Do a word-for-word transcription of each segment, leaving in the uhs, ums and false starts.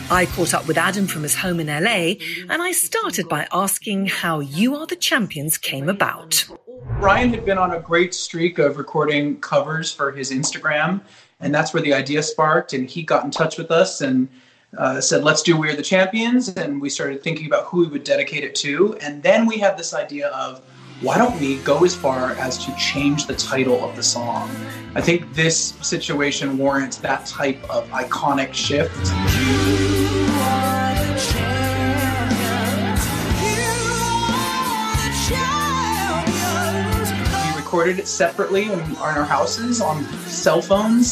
I caught up with Adam from his home in L A, and I started by asking how You Are the Champions came about. Brian had been on a great streak of recording covers for his Instagram, and that's where the idea sparked, and he got in touch with us and uh, said, let's do We Are the Champions, and we started thinking about who we would dedicate it to, and then we had this idea of, why don't we go as far as to change the title of the song? I think this situation warrants that type of iconic shift. We recorded it separately in our houses on cell phones.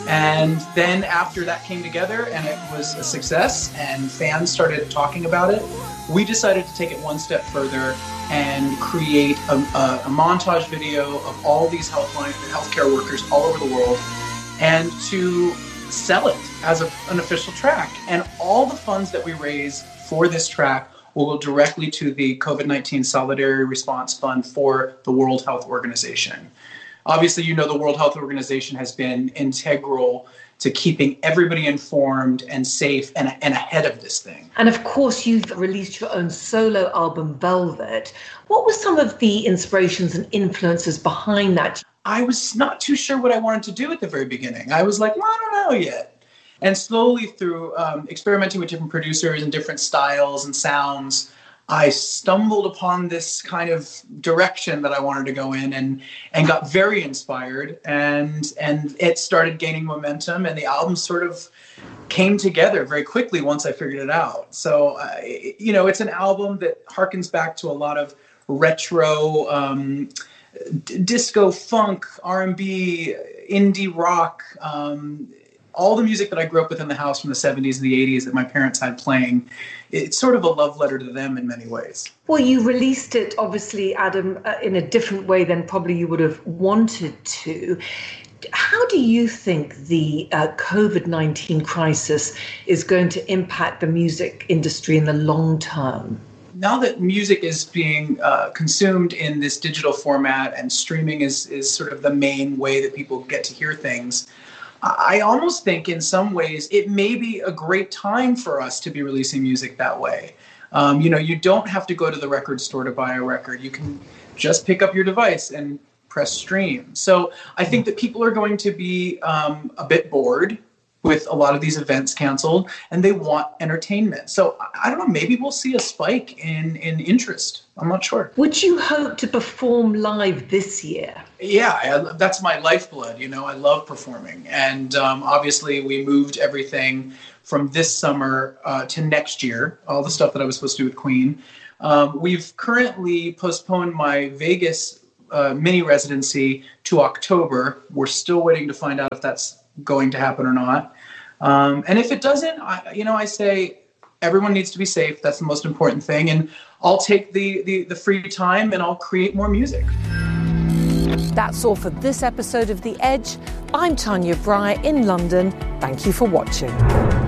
And then after that came together and it was a success and fans started talking about it, we decided to take it one step further and create a, a, a montage video of all these healthline, healthcare workers all over the world and to sell it as a, an official track. And all the funds that we raise for this track will go directly to the COVID nineteen Solidarity Response Fund for the World Health Organization. Obviously, you know, the World Health Organization has been integral to keeping everybody informed and safe and, and ahead of this thing. And of course, you've released your own solo album, Velvet. What were some of the inspirations and influences behind that? I was not too sure what I wanted to do at the very beginning. I was like, well, I don't know yet. And slowly through um, experimenting with different producers and different styles and sounds, I stumbled upon this kind of direction that I wanted to go in and and got very inspired and and it started gaining momentum and the album sort of came together very quickly once I figured it out. So, uh, you know, it's an album that harkens back to a lot of retro um, d- disco, funk, R and B, indie rock, um, all the music that I grew up with in the house from the seventies and the eighties that my parents had playing. It's sort of a love letter to them in many ways. Well, you released it, obviously, Adam, uh, in a different way than probably you would have wanted to. How do you think the uh, COVID nineteen crisis is going to impact the music industry in the long term? Now that music is being uh, consumed in this digital format and streaming is, is sort of the main way that people get to hear things, I almost think in some ways it may be a great time for us to be releasing music that way. Um, you know, you don't have to go to the record store to buy a record. You can just pick up your device and press stream. So I think that people are going to be um, a bit bored with a lot of these events canceled and they want entertainment. So I don't know, maybe we'll see a spike in, in interest. I'm not sure. Would you hope to perform live this year? Yeah, I, that's my lifeblood. You know, I love performing. And um, obviously we moved everything from this summer uh, to next year, all the stuff that I was supposed to do with Queen. Um, we've currently postponed my Vegas uh, mini residency to October. We're still waiting to find out if that's going to happen or not. Um, and if it doesn't, I, you know, I say everyone needs to be safe. That's the most important thing. And I'll take the, the, the free time and I'll create more music. That's all for this episode of The Edge. I'm Tanya Breyer in London. Thank you for watching.